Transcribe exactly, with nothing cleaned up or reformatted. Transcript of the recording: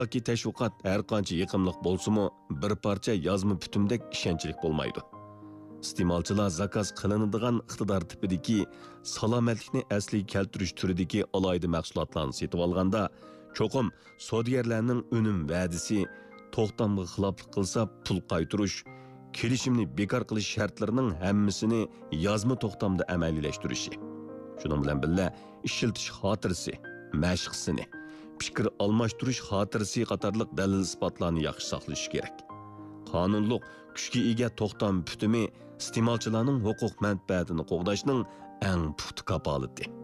yoki tashviqot har qancha yiqimliq bo'lsa-mu, bir parcha yozma putumdek ishonchlik bo'lmaydi. Iste'molchilar zakaz qilinadigan iqtidor tipidagi salomatlikni asliga keltirish turidagi alohida mahsulotlarni sotib olganda, cho'qim savdogarlarning unum va'dasi to'xtamga xiloflik qilsa pul qaytirish, kelishimni bekor qilish shartlarining hammasini yozma to'xtamda amaliylashtirishi. Shuning bilan birga ishiltish xotirasi, mashqsini, fikr almashtirish xotirasi qatorliq dalil isbotlarni yaxshi saqlash kerak. Qonunliq kuchga ega to'xtam putumi iste'molchilarning huquq manfaatini qo'g'dashning eng puxta kapolati.